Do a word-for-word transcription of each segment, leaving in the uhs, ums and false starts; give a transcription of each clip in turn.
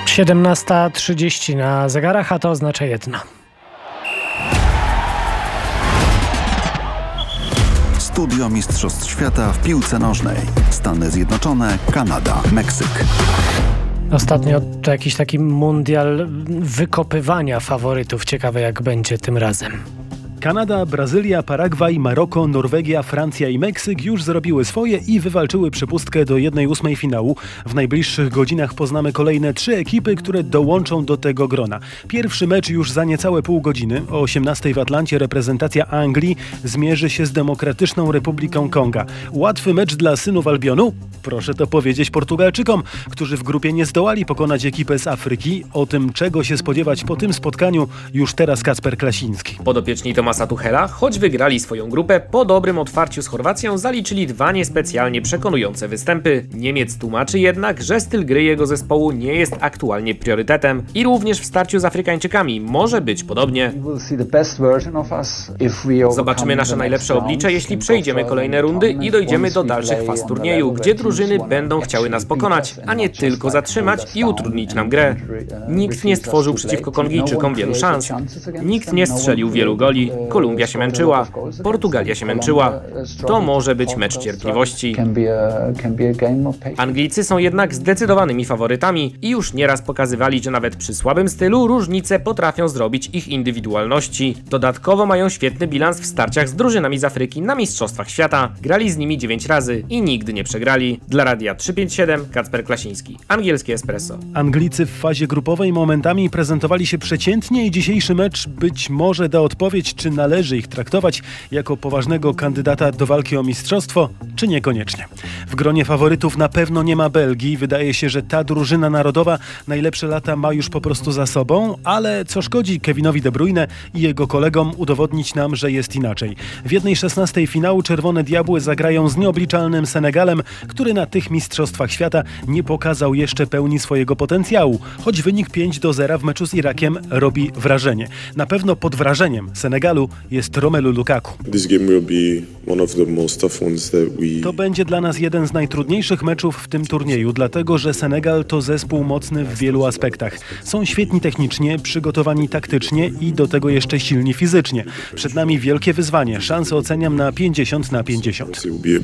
siedemnasta trzydzieści na zegarach, a to oznacza jedno. Studio Mistrzostw Świata w piłce nożnej. Stany Zjednoczone, Kanada, Meksyk. Ostatnio to jakiś taki mundial wykopywania faworytów. Ciekawe, jak będzie tym razem. Kanada, Brazylia, Paragwaj, Maroko, Norwegia, Francja i Meksyk już zrobiły swoje i wywalczyły przepustkę do jednej ósmej finału. W najbliższych godzinach poznamy kolejne trzy ekipy, które dołączą do tego grona. Pierwszy mecz już za niecałe pół godziny. O osiemnastej w Atlancie reprezentacja Anglii zmierzy się z Demokratyczną Republiką Konga. Łatwy mecz dla synów Albionu? Proszę to powiedzieć Portugalczykom, którzy w grupie nie zdołali pokonać ekipy z Afryki. O tym, czego się spodziewać po tym spotkaniu, już teraz Kacper Klasiński. Podopieczni Tomasa Tuchela, choć wygrali swoją grupę, po dobrym otwarciu z Chorwacją zaliczyli dwa niespecjalnie przekonujące występy. Niemiec tłumaczy jednak, że styl gry jego zespołu nie jest aktualnie priorytetem i również w starciu z Afrykańczykami może być podobnie. Zobaczymy nasze najlepsze oblicze, jeśli przejdziemy kolejne rundy i dojdziemy do dalszych faz turnieju, gdzie drużyny będą chciały nas pokonać, a nie tylko zatrzymać i utrudnić nam grę. Nikt nie stworzył przeciwko Kongijczykom wielu szans. Nikt nie strzelił wielu goli. Kolumbia się męczyła, Portugalia się męczyła. To może być mecz cierpliwości. Anglicy są jednak zdecydowanymi faworytami i już nieraz pokazywali, że nawet przy słabym stylu różnice potrafią zrobić ich indywidualności. Dodatkowo mają świetny bilans w starciach z drużynami z Afryki na Mistrzostwach Świata. Grali z nimi dziewięć razy i nigdy nie przegrali. Dla Radia trzysta pięćdziesiąt siedem Kacper Klasiński, Angielskie Espresso. Anglicy w fazie grupowej momentami prezentowali się przeciętnie i dzisiejszy mecz być może da odpowiedź, czy należy ich traktować jako poważnego kandydata do walki o mistrzostwo, czy niekoniecznie. W gronie faworytów na pewno nie ma Belgii. Wydaje się, że ta drużyna narodowa najlepsze lata ma już po prostu za sobą, ale co szkodzi Kevinowi De Bruyne i jego kolegom udowodnić nam, że jest inaczej. W jednej szesnastej finału Czerwone Diabły zagrają z nieobliczalnym Senegalem, który na tych mistrzostwach świata nie pokazał jeszcze pełni swojego potencjału, choć wynik pięć do zera w meczu z Irakiem robi wrażenie. Na pewno pod wrażeniem Senegalu jest Romelu Lukaku. To będzie dla nas jeden z najtrudniejszych meczów w tym turnieju, dlatego że Senegal to zespół mocny w wielu aspektach. Są świetni technicznie, przygotowani taktycznie i do tego jeszcze silni fizycznie. Przed nami wielkie wyzwanie. Szanse oceniam na pięćdziesiąt na pięćdziesiąt.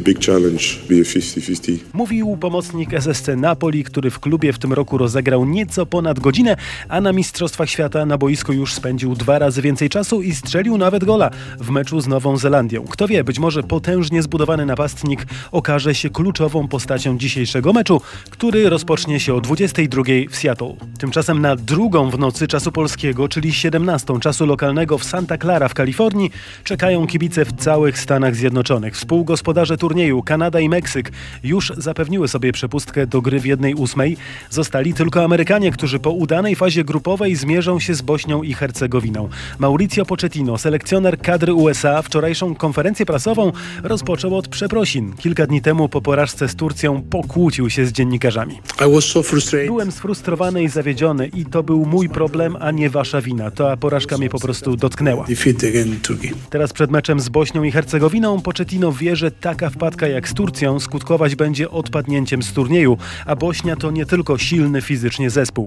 Mówił pomocnik S S C Napoli, który w klubie w tym roku rozegrał nieco ponad godzinę, a na Mistrzostwach Świata na boisku już spędził dwa razy więcej czasu i strzelił nawet gola w meczu z Nową Zelandią. Kto wie, być może potężnie zbudowany napastnik okaże się kluczową postacią dzisiejszego meczu, który rozpocznie się o dwudziestej drugiej w Seattle. Tymczasem na drugą w nocy czasu polskiego, czyli siedemnastą czasu lokalnego w Santa Clara w Kalifornii, czekają kibice w całych Stanach Zjednoczonych. Współgospodarze turnieju Kanada i Meksyk już zapewniły sobie przepustkę do gry w jednej ósmej. Zostali tylko Amerykanie, którzy po udanej fazie grupowej zmierzą się z Bośnią i Hercegowiną. Mauricio Pochettino, selekcjoner kadry U S A, wczorajszą konferencję prasową rozpoczął od przeprosin. Kilka dni temu po porażce z Turcją pokłócił się z dziennikarzami. Byłem sfrustrowany i zawiedziony i to był mój problem, a nie wasza wina. Ta porażka mnie po prostu dotknęła. Teraz przed meczem z Bośnią i Hercegowiną Pochettino wie, że taka wpadka jak z Turcją skutkować będzie odpadnięciem z turnieju, a Bośnia to nie tylko silny fizycznie zespół.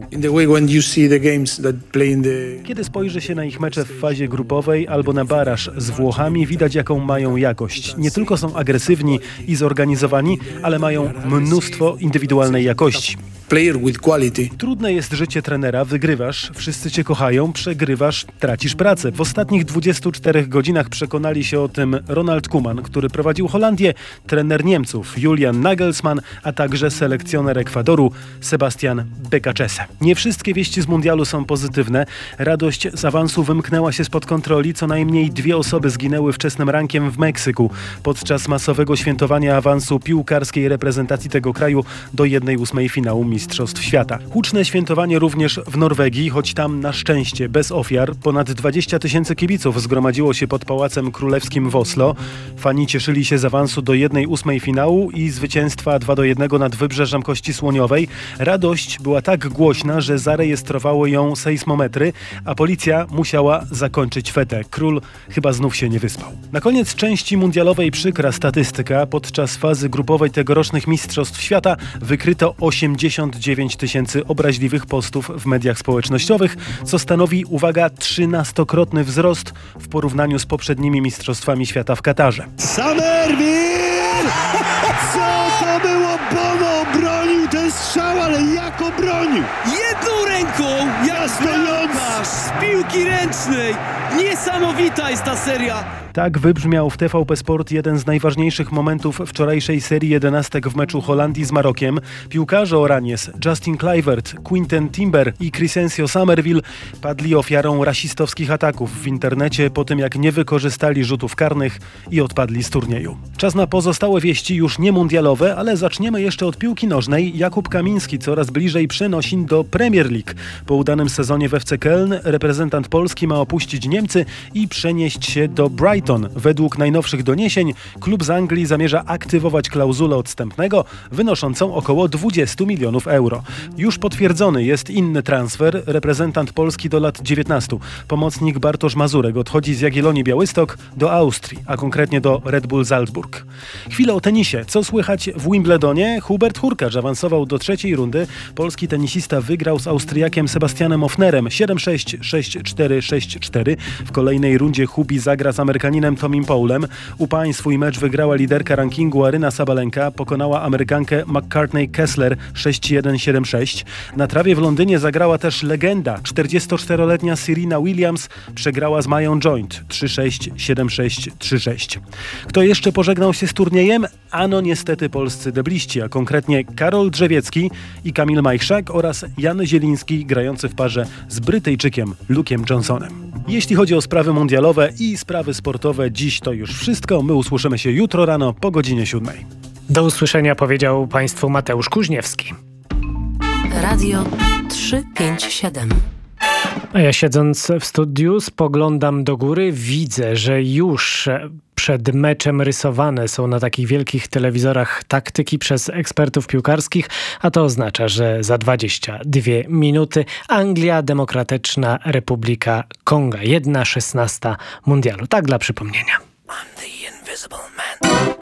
Kiedy spojrzy się na ich mecze w fazie grupowej albo na baraż z Włochami, widać jaką mają jakość. Nie tylko są agresywni i zorganizowani, ale mają mnóstwo indywidualnej jakości. Trudne jest życie trenera, wygrywasz, wszyscy cię kochają, przegrywasz, tracisz pracę. W ostatnich dwudziestu czterech godzinach przekonali się o tym Ronald Koeman, który prowadził Holandię, trener Niemców Julian Nagelsmann, a także selekcjoner Ekwadoru Sebastian Becachese. Nie wszystkie wieści z mundialu są pozytywne. Radość z awansu wymknęła się spod kontroli. Co najmniej dwie osoby zginęły wczesnym rankiem w Meksyku podczas masowego świętowania awansu piłkarskiej reprezentacji tego kraju do jednej ósmej finału Mistrzostw Świata. Huczne świętowanie również w Norwegii, choć tam na szczęście bez ofiar. Ponad dwadzieścia tysięcy kibiców zgromadziło się pod Pałacem Królewskim w Oslo. Fani cieszyli się z awansu do jednej ósmej finału i zwycięstwa dwa do jednego nad Wybrzeżem Kości Słoniowej. Radość była tak głośna, że zarejestrowały ją sejsmometry, a policja musiała zakończyć fetę. Król chyba znów się nie wyspał. Na koniec części mundialowej przykra statystyka. Podczas fazy grupowej tegorocznych Mistrzostw Świata wykryto osiemdziesiąt pięćdziesiąt dziewięć tysięcy obraźliwych postów w mediach społecznościowych, co stanowi, uwaga, trzynastokrotny wzrost w porównaniu z poprzednimi Mistrzostwami Świata w Katarze. Somerville! Co to było? Bono bronił ten strzał, ale jak obronił? Jedną ręką, jak bramkarz z piłki ręcznej. Niesamowita jest ta seria. Tak wybrzmiał w T V P Sport jeden z najważniejszych momentów wczorajszej serii jedenastek w meczu Holandii z Marokiem. Piłkarze Oranies Justin Kluivert, Quinten Timber i Crescencio Somerville padli ofiarą rasistowskich ataków w internecie po tym, jak nie wykorzystali rzutów karnych i odpadli z turnieju. Czas na pozostałe wieści, już nie mundialowe, ale zaczniemy jeszcze od piłki nożnej. Jakub Kamiński coraz bliżej przenosin do Premier League. Po udanym sezonie w F C Köln reprezentant Polski ma opuścić Niemcy i przenieść się do Brighton. Według najnowszych doniesień klub z Anglii zamierza aktywować klauzulę odstępnego wynoszącą około dwadzieścia milionów euro. Już potwierdzony jest inny transfer. Reprezentant Polski do lat dziewiętnastu. Pomocnik Bartosz Mazurek odchodzi z Jagiellonii Białystok do Austrii, a konkretnie do Red Bull Salzburg. Chwilę o tenisie. Co słychać w Wimbledonie? Hubert Hurkacz awansował do trzeciej rundy. Polski tenisista wygrał z Austriakiem Sebastianem Ofnerem siedem sześć, sześć cztery, sześć cztery. W kolejnej rundzie Hubi zagra z Amerykaninem Tomim Paulem. U pań swój mecz wygrała liderka rankingu Aryna Sabalenka, pokonała Amerykankę McCartney Kessler sześć jeden, siedem sześć. Na trawie w Londynie zagrała też legenda, czterdziestoczteroletnia Serena Williams, przegrała z Mają Joint trzy sześć, siedem sześć, trzy sześć. Kto jeszcze pożegnał się z turniejem? Ano niestety polscy debliści, a konkretnie Karol Drzewiecki i Kamil Majchrzak oraz Jan Zieliński, grający w parze z Brytyjczykiem Luke'em Johnsonem. Jeśli chodzi o sprawy mundialowe i sprawy sportowe, dziś to już wszystko. My usłyszymy się jutro rano po godzinie siódmej. Do usłyszenia powiedział Państwu Mateusz Kuźniewski. Radio trzysta pięćdziesiąt siedem. A ja siedząc w studiu spoglądam do góry, widzę, że już przed meczem rysowane są na takich wielkich telewizorach taktyki przez ekspertów piłkarskich, a to oznacza, że za dwadzieścia dwie minuty Anglia, Demokratyczna Republika Konga, jedna szesnasta mundialu. Tak dla przypomnienia. I'm the invisible man.